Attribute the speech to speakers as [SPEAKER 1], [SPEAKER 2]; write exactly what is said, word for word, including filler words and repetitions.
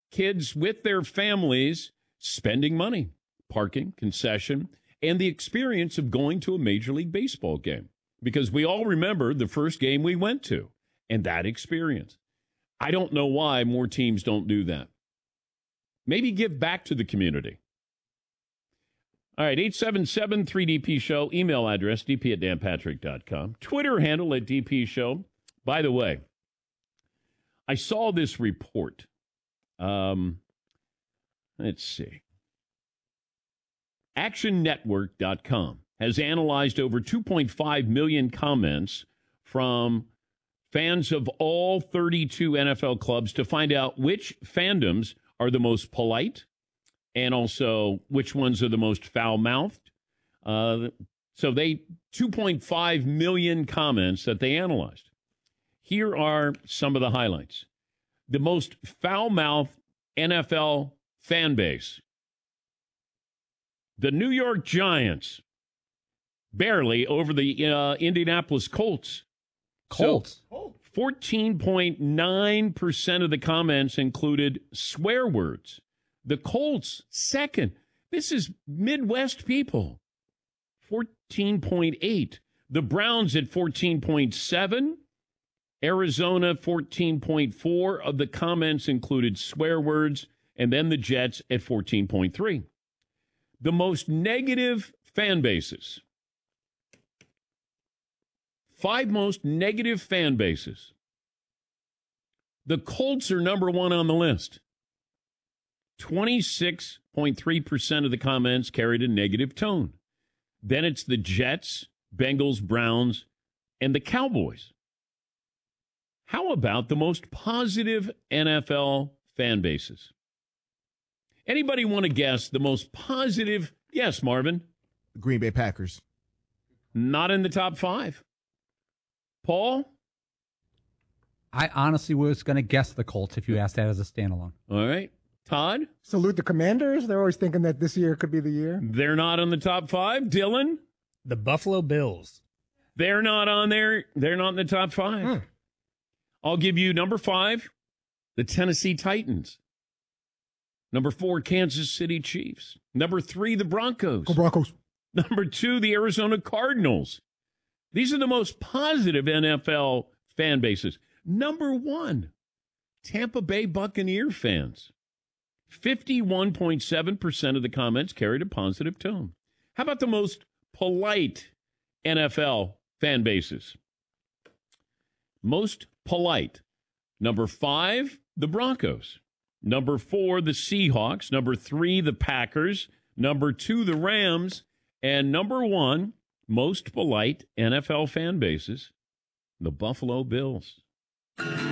[SPEAKER 1] kids with their families spending money, parking, concession, and the experience of going to a Major League Baseball game. Because we all remember the first game we went to and that experience. I don't know why more teams don't do that. Maybe give back to the community. All right, eight seven seven three D P show, email address d p at dan patrick dot com, Twitter handle at D P show. By the way, I saw this report. Um, let's see. action network dot com has analyzed over two point five million comments from fans of all thirty-two N F L clubs to find out which fandoms are the most polite and also which ones are the most foul-mouthed. Uh, so they two point five million comments that they analyzed. Here are some of the highlights. The most foul-mouthed N F L fan base. The New York Giants, barely over the uh, Indianapolis Colts.
[SPEAKER 2] Colts?
[SPEAKER 1] So fourteen point nine percent of the comments included swear words. The Colts, second. This is Midwest people. fourteen point eight. The Browns at fourteen point seven. Arizona, fourteen point four. Of the comments included swear words. And then the Jets at fourteen point three. The most negative fan bases. Five most negative fan bases. The Colts are number one on the list. twenty-six point three percent of the comments carried a negative tone. Then it's the Jets, Bengals, Browns, and the Cowboys. How about the most positive N F L fan bases? Anybody want to guess the most positive? Yes, Marvin.
[SPEAKER 3] The Green Bay Packers.
[SPEAKER 1] Not in the top five. Paul?
[SPEAKER 2] I honestly was going to guess the Colts if you asked that as a standalone.
[SPEAKER 1] All right. Todd?
[SPEAKER 4] Salute the Commanders. They're always thinking that this year could be the year.
[SPEAKER 1] They're not on the top five. Dylan?
[SPEAKER 5] The Buffalo Bills.
[SPEAKER 1] They're not on there. They're not in the top five.
[SPEAKER 4] Hmm.
[SPEAKER 1] I'll give you number five, the Tennessee Titans. Number four, Kansas City Chiefs. Number three, the Broncos.
[SPEAKER 4] Go Broncos.
[SPEAKER 1] Number two, the Arizona Cardinals. These are the most positive N F L fan bases. Number one, Tampa Bay Buccaneer fans. fifty-one point seven percent of the comments carried a positive tone. How about the most polite N F L fan bases? Most polite. Number five, the Broncos. Number four, the Seahawks. Number three, the Packers. Number two, the Rams. And number one, most polite N F L fan bases, the Buffalo Bills.